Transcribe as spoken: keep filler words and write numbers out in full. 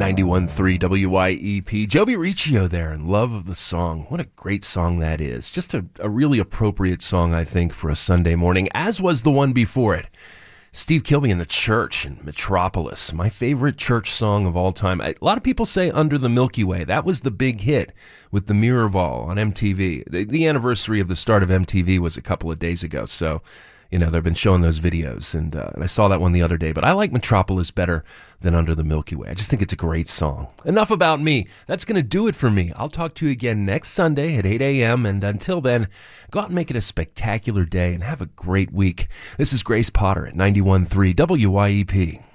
ninety-one point three W Y E P. Joby Riccio there, and Love of the Song. What a great song that is. Just a, a really appropriate song, I think, for a Sunday morning, as was the one before it. Steve Kilbey and the Church in Metropolis, my favorite church song of all time. A lot of people say Under the Milky Way. That was the big hit with the Miraval on M T V. The, the anniversary of the start of M T V was a couple of days ago, so you know, they've been showing those videos, and, uh, and I saw that one the other day. But I like Metropolis better than Under the Milky Way. I just think it's a great song. Enough about me. That's going to do it for me. I'll talk to you again next Sunday at eight a.m. And until then, go out and make it a spectacular day and have a great week. This is Grace Potter at ninety-one point three W Y E P.